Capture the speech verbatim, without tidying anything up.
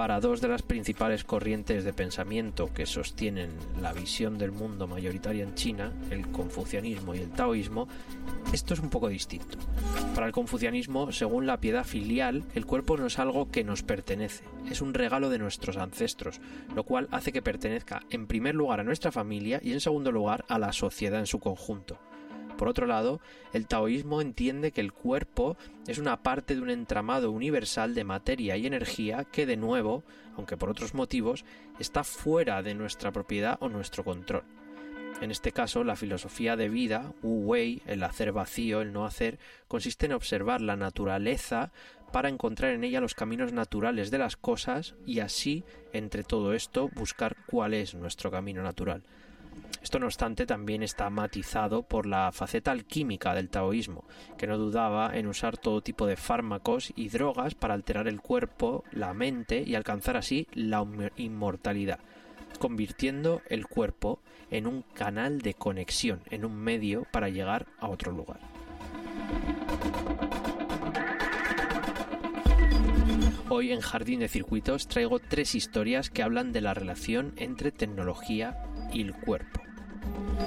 Para dos de las principales corrientes de pensamiento que sostienen la visión del mundo mayoritaria en China, el confucianismo y el taoísmo, esto es un poco distinto. Para el confucianismo, según la piedad filial, el cuerpo no es algo que nos pertenece, es un regalo de nuestros ancestros, lo cual hace que pertenezca en primer lugar a nuestra familia y en segundo lugar a la sociedad en su conjunto. Por otro lado, el taoísmo entiende que el cuerpo es una parte de un entramado universal de materia y energía que, de nuevo, aunque por otros motivos, está fuera de nuestra propiedad o nuestro control. En este caso, la filosofía de vida, Wu Wei, el hacer vacío, el no hacer, consiste en observar la naturaleza para encontrar en ella los caminos naturales de las cosas y así, entre todo esto, buscar cuál es nuestro camino natural. Esto, no obstante, también está matizado por la faceta alquímica del taoísmo, que no dudaba en usar todo tipo de fármacos y drogas para alterar el cuerpo, la mente y alcanzar así la inmortalidad, convirtiendo el cuerpo en un canal de conexión, en un medio para llegar a otro lugar. Hoy en Jardín de Circuitos traigo tres historias que hablan de la relación entre tecnología y el cuerpo.